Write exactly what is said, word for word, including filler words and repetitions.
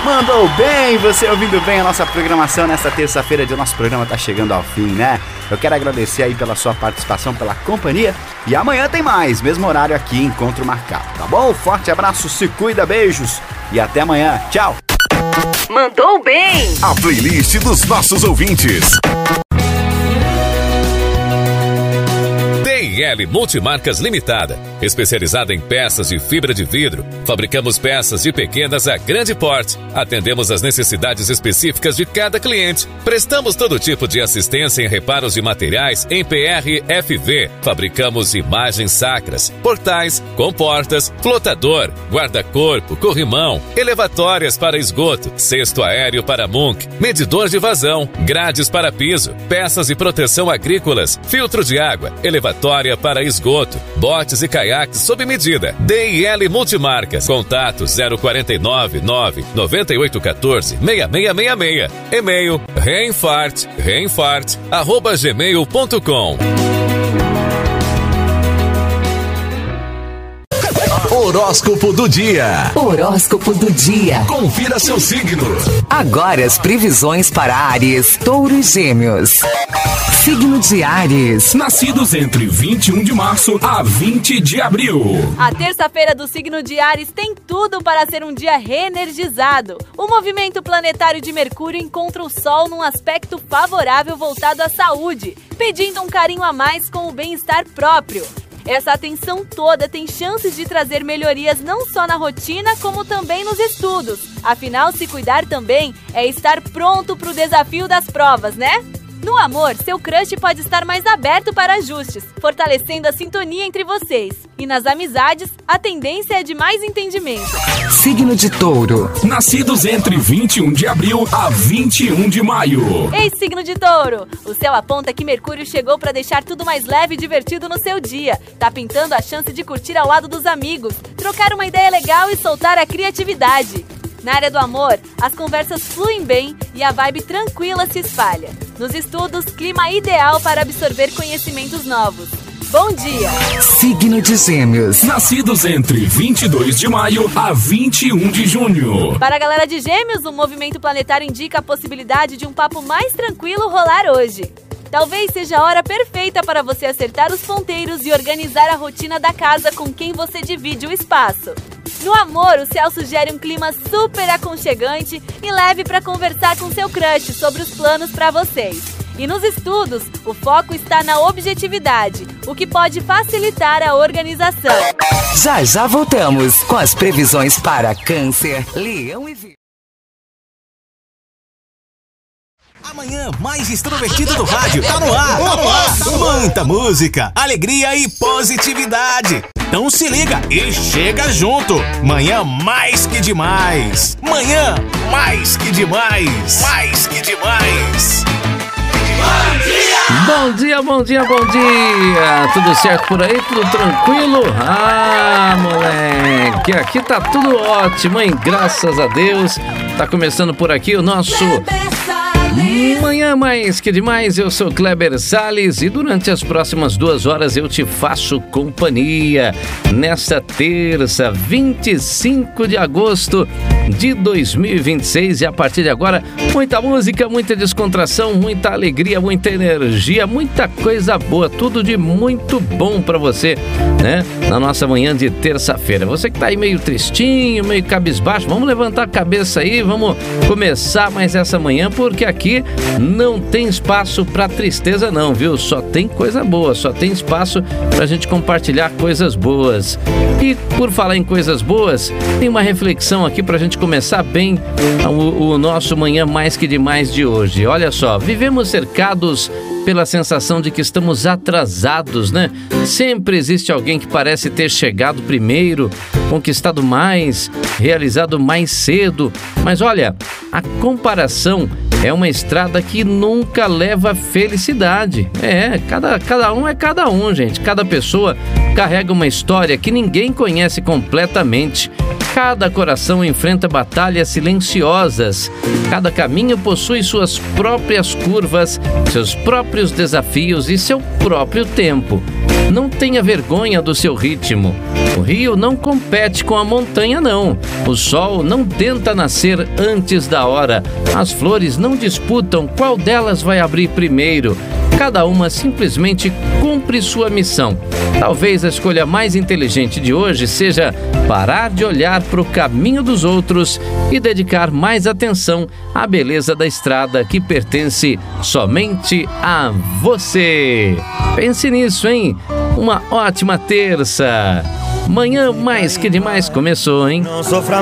Mandou bem, você ouvindo bem a nossa programação nesta terça-feira, de nosso programa tá chegando ao fim, né? Eu quero agradecer aí pela sua participação, pela companhia, e amanhã tem mais, mesmo horário aqui, encontro marcado, tá bom? Forte abraço, se cuida, beijos e até amanhã, tchau! Mandou bem! A playlist dos nossos ouvintes. D e L Multimarcas Limitada, especializada em peças de fibra de vidro. Fabricamos peças de pequenas a grande porte. Atendemos às necessidades específicas de cada cliente. Prestamos todo tipo de assistência em reparos de materiais em P R F V. Fabricamos imagens sacras, portais, comportas, flotador, guarda-corpo, corrimão, elevatórias para esgoto, cesto aéreo para Munk, medidor de vazão, grades para piso, peças de proteção agrícolas, filtro de água, elevatória para esgoto, botes e caiaques sob medida. D e L Multimarcas. Contato zero quatro nove nove nove oito um quatro seis seis seis seis. E-mail reinfart, reinfart, arroba gmail ponto com. Horóscopo do dia. Horóscopo do dia. Confira seu signo. Agora as previsões para Áries, Touro e Gêmeos. Signo de Áries. Nascidos entre vinte e um de março a vinte de abril. A terça-feira do signo de Áries tem tudo para ser um dia reenergizado. O movimento planetário de Mercúrio encontra o Sol num aspecto favorável voltado à saúde, pedindo um carinho a mais com o bem-estar próprio. Essa atenção toda tem chances de trazer melhorias não só na rotina, como também nos estudos. Afinal, se cuidar também é estar pronto para o desafio das provas, né? No amor, seu crush pode estar mais aberto para ajustes, fortalecendo a sintonia entre vocês. E nas amizades, a tendência é de mais entendimento. Signo de Touro. Nascidos entre vinte e um de abril a vinte e um de maio. Ei, signo de Touro! O céu aponta que Mercúrio chegou para deixar tudo mais leve e divertido no seu dia. Tá pintando a chance de curtir ao lado dos amigos, trocar uma ideia legal e soltar a criatividade. Na área do amor, as conversas fluem bem e a vibe tranquila se espalha. Nos estudos, clima ideal para absorver conhecimentos novos. Bom dia! Signo de Gêmeos. Nascidos entre vinte e dois de maio a vinte e um de junho. Para a galera de Gêmeos, o movimento planetário indica a possibilidade de um papo mais tranquilo rolar hoje. Talvez seja a hora perfeita para você acertar os ponteiros e organizar a rotina da casa com quem você divide o espaço. No amor, o céu sugere um clima super aconchegante e leve para conversar com seu crush sobre os planos para vocês. E nos estudos, o foco está na objetividade, o que pode facilitar a organização. Já já voltamos com as previsões para Câncer, Leão e Virgem. Amanhã mais extrovertido do rádio. Tá no ar, tá no ar. Muita música, alegria e positividade. Então se liga e chega junto. Manhã mais que demais. Manhã mais que demais. Mais que demais. Bom dia, bom dia, bom dia! Tudo certo por aí? Tudo tranquilo? Ah, moleque, aqui tá tudo ótimo, hein? Graças a Deus. Tá começando por aqui o nosso Manhã Mais Que Demais. Eu sou Kleber Salles e durante as próximas duas horas eu te faço companhia. Nesta terça, vinte e cinco de agosto de dois mil e vinte e seis, e a partir de agora, muita música, muita descontração, muita alegria, muita energia, muita coisa boa, tudo de muito bom pra você, né? Na nossa manhã de terça-feira. Você que tá aí meio tristinho, meio cabisbaixo, vamos levantar a cabeça aí, vamos começar mais essa manhã, porque aqui não tem espaço pra tristeza não, viu? Só tem coisa boa, só tem espaço pra gente compartilhar coisas boas. E por falar em coisas boas, tem uma reflexão aqui pra gente começar bem o, o nosso Manhã Mais Que Demais de hoje. Olha só, vivemos cercados pela sensação de que estamos atrasados, né? Sempre existe alguém que parece ter chegado primeiro, conquistado mais, realizado mais cedo. Mas olha, a comparação é uma estrada que nunca leva felicidade. É, cada, cada um é cada um, gente. Cada pessoa carrega uma história que ninguém conhece completamente. Cada coração enfrenta batalhas silenciosas. Cada caminho possui suas próprias curvas, seus próprios desafios e seu próprio tempo. Não tenha vergonha do seu ritmo. O rio não compete com a montanha, não. O sol não tenta nascer antes da hora. As flores não disputam qual delas vai abrir primeiro. Cada uma simplesmente cumpre sua missão. Talvez a escolha mais inteligente de hoje seja parar de olhar para o caminho dos outros e dedicar mais atenção à beleza da estrada que pertence somente a você. Pense nisso, hein? Uma ótima terça. Manhã mais que demais começou, hein? Não sofra